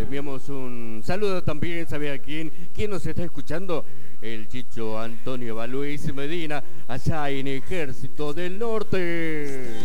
Le enviamos un saludo también, ¿sabe a quién? ¿Quién nos está escuchando? El Chicho Antonio Baluís Medina, allá en Ejército del Norte.